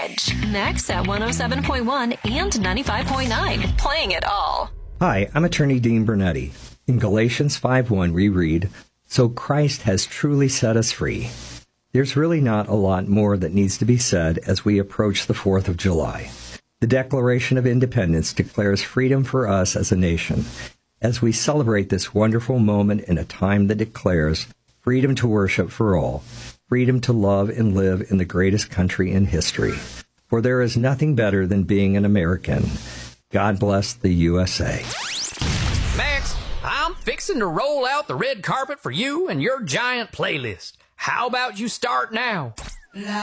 Courage. Next at 107.1 and 95.9. Playing it all. Hi, I'm attorney Dean Bernetti. In Galatians 5:1 we read, "So Christ has truly set us free." There's really not a lot more that needs to be said as we approach the 4th of July. The Declaration of Independence declares freedom for us as a nation. As we celebrate this wonderful moment in a time that declares freedom to worship for all, freedom to love and live in the greatest country in history. For there is nothing better than being an American. God bless the USA. Max, I'm fixing to roll out the red carpet for you and your giant playlist. How about you start now?